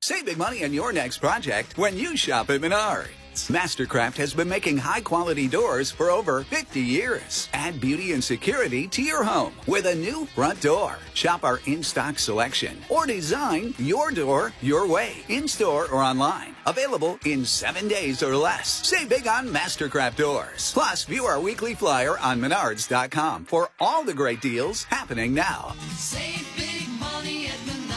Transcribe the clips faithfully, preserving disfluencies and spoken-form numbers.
Save big money on your next project when you shop at Menards. Mastercraft has been making high-quality doors for over fifty years. Add beauty and security to your home with a new front door. Shop our in-stock selection or design your door your way, in-store or online. Available in seven days or less. Save big on Mastercraft doors. Plus, view our weekly flyer on menards dot com for all the great deals happening now. Save big money at Menards.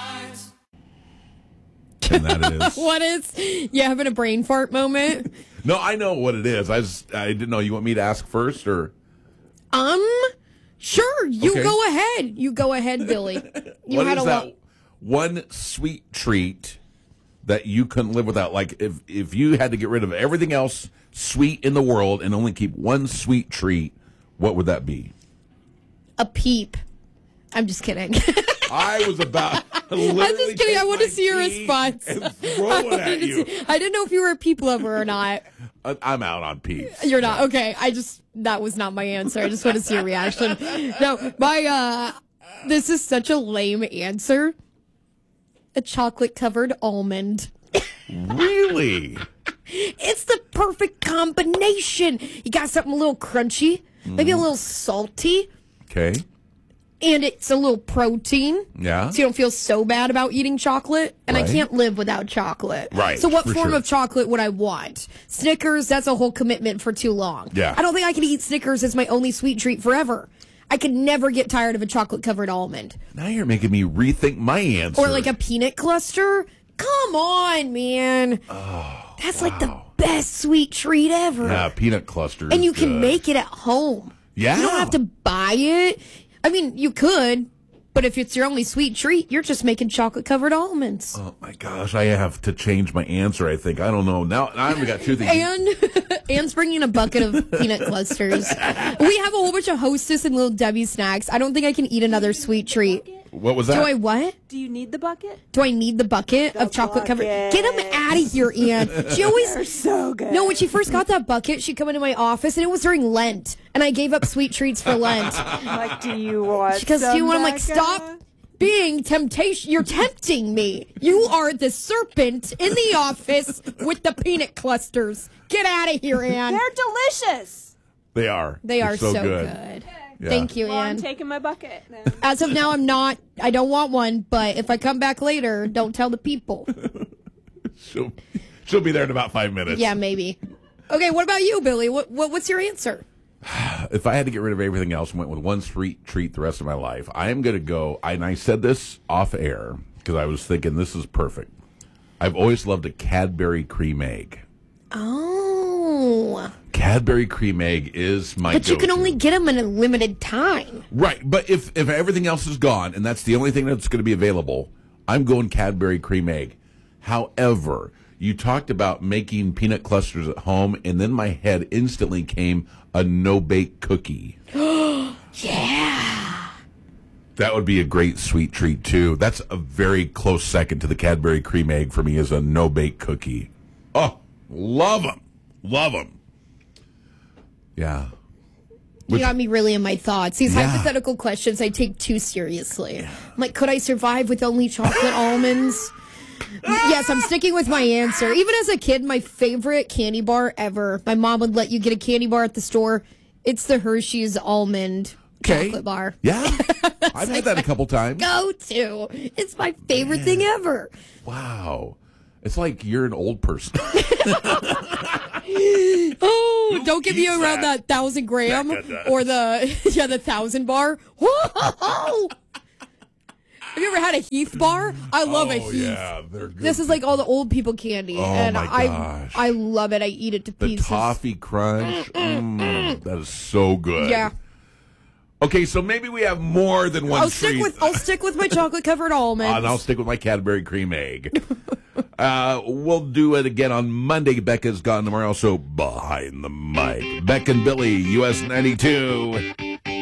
And that it is. What is? You having a brain fart moment? No, I know what it is. I just, I didn't know. You want me to ask first, or? Um, sure. You Okay. go ahead. You go ahead, Billy. You What had is a that lot. one sweet treat that you couldn't live without? Like, if if you had to get rid of everything else sweet in the world and only keep one sweet treat, what would that be? A peep. I'm just kidding. I was about. I'm just kidding. I want to see your response. And throw I it wanted at to you. see- I didn't know if you were a peep lover or not. I- I'm out on peeps. You're not. Okay. I just, that was not my answer. I just want to see your reaction. No, my, uh, this is such a lame answer. A chocolate covered almond. Really? It's the perfect combination. You got something a little crunchy, maybe a little salty, Okay. and it's a little protein. Yeah. So you don't feel so bad about eating chocolate. And Right. I can't live without chocolate. Right, So what for form sure. of chocolate would I want? Snickers, that's a whole commitment for too long. Yeah. I don't think I can eat Snickers as my only sweet treat forever. I could never get tired of a chocolate covered almond. Now you're making me rethink my answer. Or like a peanut cluster. Come on, man. Oh, That's like the best sweet treat ever. yeah, peanut cluster. And is you can good. make it at home. Yeah. You don't have to buy it. I mean, you could, but if it's your only sweet treat, you're just making chocolate covered almonds. Oh my gosh, I have to change my answer. I think I don't know now. Now I've got two things. And Anne's bringing a bucket of peanut clusters. We have a whole bunch of Hostess and Little Debbie snacks. I don't think I can eat another sweet treat. What was that? Do I what? Do you need the bucket? Do I need the bucket The of chocolate covered? bucket. Get them out of here, Anne. She always They're so good. No, when she first got that bucket, she'd come into my office, and it was during Lent, and I gave up sweet treats for Lent. Like, do you want Because some you want, I'm like, bucket? stop being temptation. You're tempting me. You are the serpent in the office with the peanut clusters. Get out of here, Anne. They're delicious. They are. They They're are so, so good. good. Yeah. Thank you, Well, I'm Anne. taking my bucket then. As of now, I'm not. I don't want one, but if I come back later, don't tell the people. She'll, she'll be there in about five minutes. Yeah, maybe. Okay, what about you, Billy? What, what What's your answer? If I had to get rid of everything else and went with one sweet treat the rest of my life, I am going to go. And I said this off air because I was thinking this is perfect. I've always loved a Cadbury cream egg. Oh. Cadbury cream egg is my But you can go-to. only get them in a limited time. Right, but if, if everything else is gone and that's the only thing that's going to be available, I'm going Cadbury cream egg. However, you talked about making peanut clusters at home, and then my head instantly came a no-bake cookie. Yeah. That would be a great sweet treat, too. That's a very close second to the Cadbury cream egg for me as a no-bake cookie. Oh, love them. Love them. Yeah. You got me really in my thoughts. These Yeah. hypothetical questions I take too seriously. I'm like, could I survive with only chocolate almonds? Yes, I'm sticking with my answer. Even as a kid, my favorite candy bar ever, my mom would let you get a candy bar at the store. It's the Hershey's almond Okay. chocolate bar. Yeah. I've had that a couple times. Go to. It's my favorite thing ever. Wow. It's like you're an old person. Oh, don't give me eats around that? that thousand gram Becca does. or the yeah the thousand bar. Whoa! Have you ever had a Heath bar? I love a Oh, Heath. yeah, they're good. This is like all the old people candy, Oh, and my I gosh. I love it. I eat it to the pieces. toffee crunch. Mm, that is so good. Yeah, Okay, so maybe we have more than one I'll treat. stick with I'll stick with my chocolate covered almonds. Uh, and I'll stick with my Cadbury cream egg. uh, we'll do it again on Monday. Becca's gone tomorrow, so behind the mic. Beck and Billy, U S ninety-two.